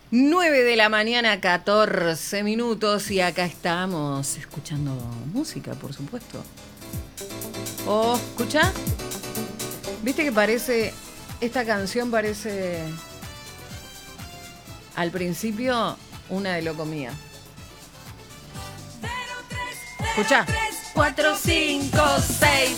9 de la mañana, 14 minutos, y acá estamos escuchando música, por supuesto. Oh, ¿escucha? ¿Viste que parece, esta canción parece al principio una de Locomía? ¿Escucha? 4, 5, 6.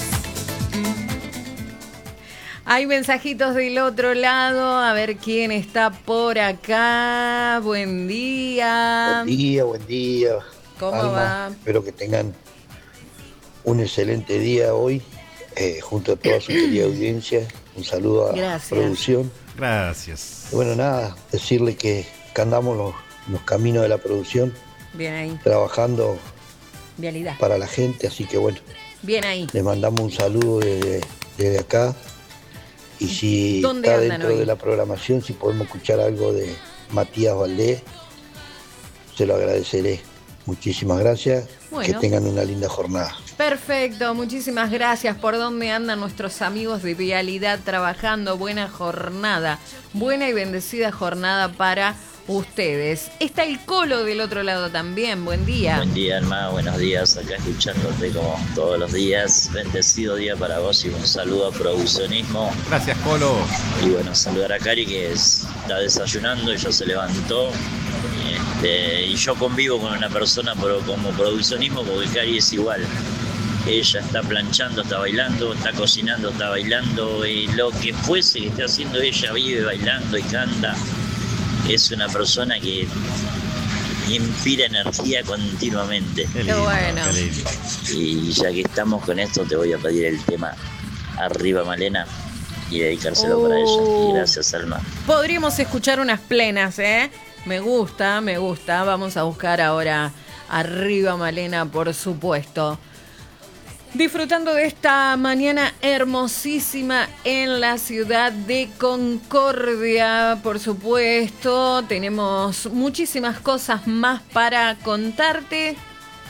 Hay mensajitos del otro lado, a ver quién está por acá. Buen día. Buen día. ¿Cómo Alma, va? espero que tengan un excelente día hoy, junto a toda su querida audiencia. Un saludo a Gracias. producción. Gracias. Y bueno, nada, decirle que andamos los caminos de la producción, Bien ahí. trabajando Vialidad. para la gente, así que bueno, Bien ahí. les mandamos un saludo desde acá. Y si ¿Dónde está andan dentro hoy? de la programación, si podemos escuchar algo de Matías Valdés, se lo agradeceré. Muchísimas gracias. Bueno. Que tengan una linda jornada. Perfecto, muchísimas gracias. ¿Por dónde andan nuestros amigos de Vialidad trabajando? Buena jornada, buena y bendecida jornada para ustedes. Está el Colo del otro lado también, buen día. Buen día, Alma, buenos días, acá escuchándote como todos los días. Bendecido día para vos y un saludo a Produccionismo. Gracias, Colo. Y bueno, saludar a Cari que está desayunando, ella se levantó. Y yo convivo con una persona como Produccionismo porque Cari es igual. Ella está planchando, está bailando, está cocinando, está bailando. Y lo que fuese que esté haciendo ella vive bailando y canta. Es una persona que inspira energía continuamente. Qué lindo, bueno. qué lindo. Y ya que estamos con esto, te voy a pedir el tema Arriba Malena y dedicárselo para ella. Y gracias, Alma. Podríamos escuchar unas plenas, ¿eh? Me gusta, me gusta. Vamos a buscar ahora Arriba Malena, por supuesto. Disfrutando de esta mañana hermosísima en la ciudad de Concordia, por supuesto. Tenemos muchísimas cosas más para contarte.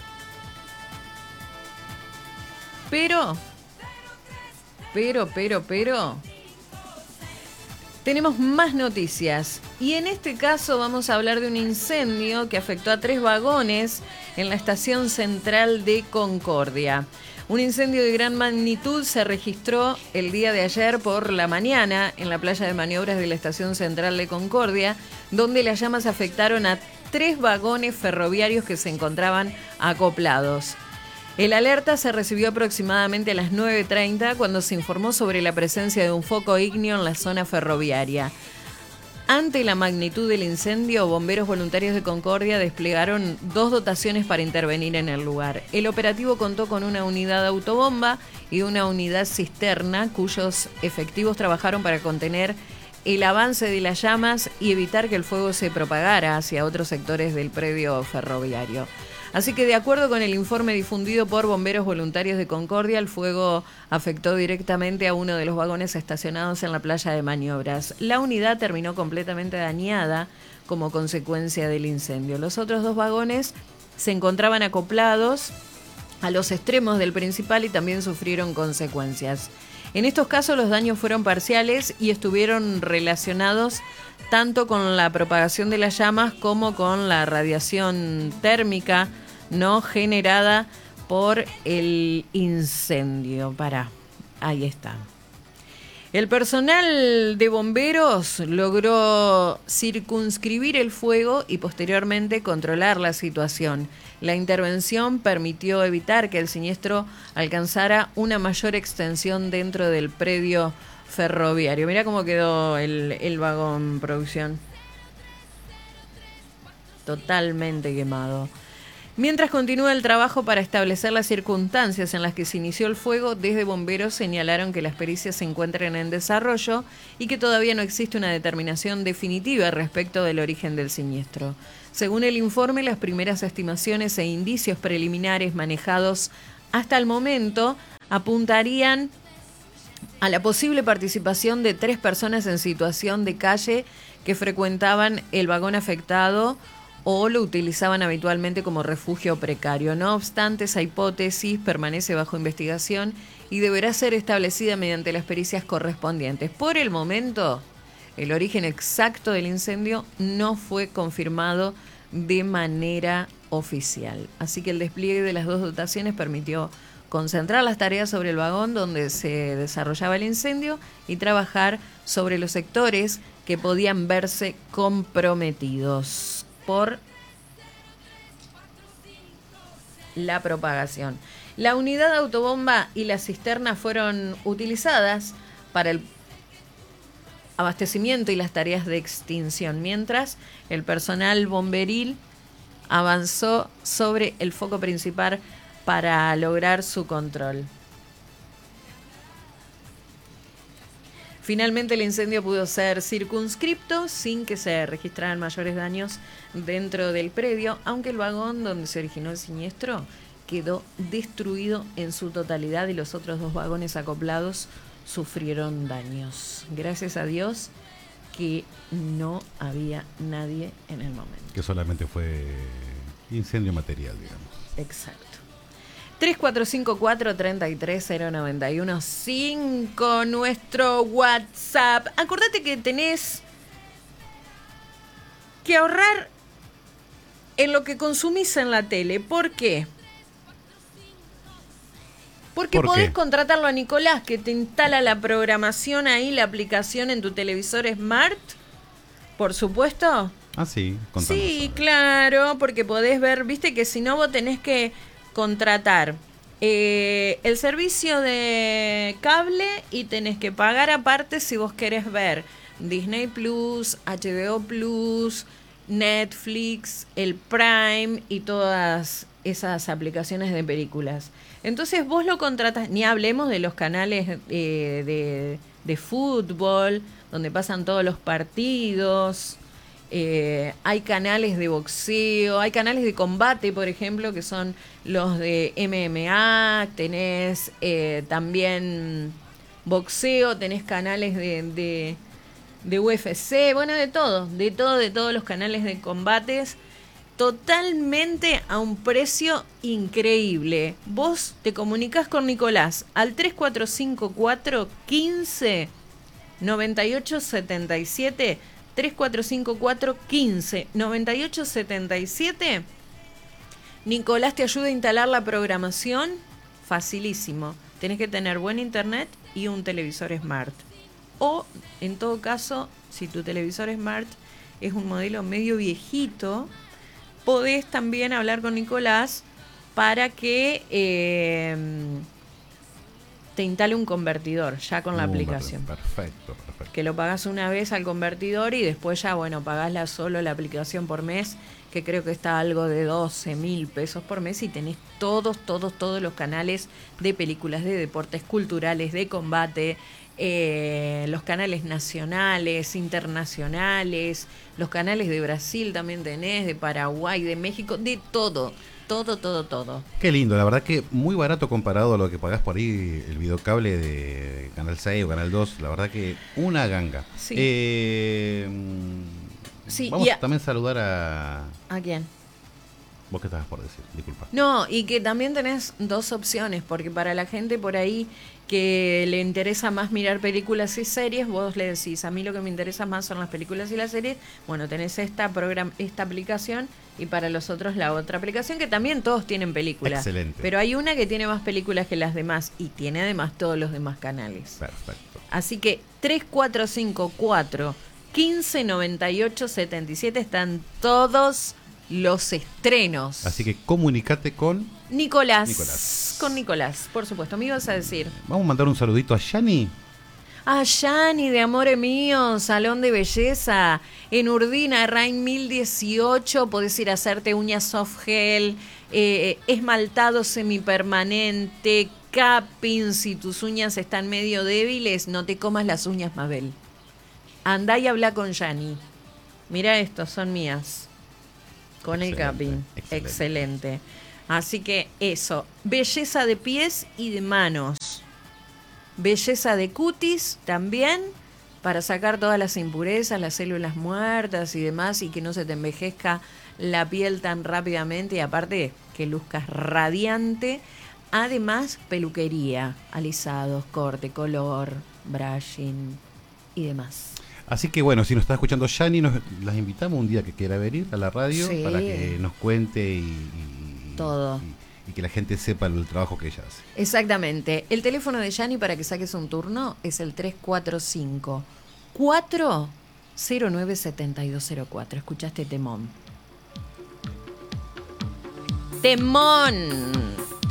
Pero, tenemos más noticias. Y en este caso vamos a hablar de un incendio que afectó a 3 vagones en la estación central de Concordia. Un incendio de gran magnitud se registró el día de ayer por la mañana en la playa de maniobras de la estación central de Concordia, donde las llamas afectaron a 3 vagones ferroviarios que se encontraban acoplados. El alerta se recibió aproximadamente a las 9:30 cuando se informó sobre la presencia de un foco ígneo en la zona ferroviaria. Ante la magnitud del incendio, bomberos voluntarios de Concordia desplegaron 2 dotaciones para intervenir en el lugar. El operativo contó con una unidad autobomba y una unidad cisterna, cuyos efectivos trabajaron para contener el avance de las llamas y evitar que el fuego se propagara hacia otros sectores del predio ferroviario. Así que, de acuerdo con el informe difundido por bomberos voluntarios de Concordia, el fuego afectó directamente a uno de los vagones estacionados en la playa de maniobras. La unidad terminó completamente dañada como consecuencia del incendio. Los otros 2 vagones se encontraban acoplados a los extremos del principal y también sufrieron consecuencias. En estos casos los daños fueron parciales y estuvieron relacionados tanto con la propagación de las llamas como con la radiación térmica no generada por el incendio. Ahí está. El personal de bomberos logró circunscribir el fuego y posteriormente controlar la situación. La intervención permitió evitar que el siniestro alcanzara una mayor extensión dentro del predio ferroviario. Mirá cómo quedó el vagón, producción. Totalmente quemado. Mientras continúa el trabajo para establecer las circunstancias en las que se inició el fuego, desde bomberos señalaron que las pericias se encuentran en desarrollo y que todavía no existe una determinación definitiva respecto del origen del siniestro. Según el informe, las primeras estimaciones e indicios preliminares manejados hasta el momento apuntarían a la posible participación de 3 personas en situación de calle que frecuentaban el vagón afectado o lo utilizaban habitualmente como refugio precario. No obstante, esa hipótesis permanece bajo investigación y deberá ser establecida mediante las pericias correspondientes. Por el momento, El origen exacto del incendio no fue confirmado de manera oficial. Así que el despliegue de las dos dotaciones permitió concentrar las tareas sobre el vagón donde se desarrollaba el incendio y trabajar sobre los sectores que podían verse comprometidos por la propagación. La unidad de autobomba y la cisterna fueron utilizadas para el abastecimiento y las tareas de extinción, mientras el personal bomberil avanzó sobre el foco principal para lograr su control. Finalmente el incendio pudo ser circunscripto sin que se registraran mayores daños dentro del predio, aunque el vagón donde se originó el siniestro quedó destruido en su totalidad y los otros 2 vagones acoplados sufrieron daños. Gracias a Dios que no había nadie en el momento. Que solamente fue incendio material, digamos. Exacto. 3454-33091-5, nuestro WhatsApp. Acordate que tenés que ahorrar en lo que consumís en la tele. ¿Por qué? Porque podés contratarlo a Nicolás, que te instala la programación ahí, la aplicación en tu televisor Smart, por supuesto. Ah, sí, contanos. Sí, claro, porque podés ver, viste que si no vos tenés que contratar el servicio de cable y tenés que pagar aparte si vos querés ver Disney Plus, HBO Plus, Netflix, el Prime y todas esas aplicaciones de películas. Entonces vos lo contratas, ni hablemos de los canales de fútbol, donde pasan todos los partidos. Hay canales de boxeo, hay canales de combate, por ejemplo, que son los de MMA, tenés también boxeo, tenés canales de UFC, bueno, de todos los canales de combates, totalmente a un precio increíble. Vos te comunicás con Nicolás al 3454 15 98 77 3454 15 98 77. Nicolás te ayuda a instalar la programación. Facilísimo. Tenés que tener buen internet y un televisor Smart. O, en todo caso, si tu televisor Smart es un modelo medio viejito, podés también hablar con Nicolás para que te instale un convertidor ya con la aplicación. Perfecto. Que lo pagás una vez al convertidor y después ya, bueno, pagás solo la aplicación por mes, que creo que está algo de 12.000 pesos por mes y tenés todos los canales de películas, de deportes, culturales, de combate, los canales nacionales, internacionales, los canales de Brasil también tenés, de Paraguay, de México, de todo. Todo. Qué lindo, la verdad que muy barato comparado a lo que pagás por ahí el videocable de Canal 6 o Canal 2, la verdad que una ganga. Sí. Vamos a también saludar ¿A quién? ¿Vos qué estabas por decir? Disculpa. No, y que también tenés 2 opciones, porque para la gente por ahí que le interesa más mirar películas y series, vos le decís, a mí lo que me interesa más son las películas y las series, bueno, tenés esta aplicación, y para los otros la otra aplicación, que también todos tienen películas. Excelente. Pero hay una que tiene más películas que las demás, y tiene además todos los demás canales. Perfecto. Así que 3454 15 98 77 están todos los estrenos. Así que comunicate con Nicolás. Con Nicolás, por supuesto. ¿Me ibas a decir? Vamos a mandar un saludito a Yani. A Yani de Amore Mío, Salón de Belleza, en Urdina, Rain 1018. Podés ir a hacerte uñas soft gel, esmaltado semipermanente, capping. Si tus uñas están medio débiles, no te comas las uñas, Mabel. Andá y habla con Yani. Mira esto, son mías. Con el capping. Excelente. Así que eso, belleza de pies y de manos. Belleza de cutis también, para sacar todas las impurezas, las células muertas y demás, y que no se te envejezca la piel tan rápidamente, y aparte que luzcas radiante. Además, peluquería, alisados, corte, color, brushing y demás. Así que bueno, si nos está escuchando Yani, las invitamos un día que quiera venir a la radio Sí. para que nos cuente Todo. y que la gente sepa el trabajo que ella hace. Exactamente. El teléfono de Yani para que saques un turno es el 345 409 7204. ¿Escuchaste temón? ¡Temón!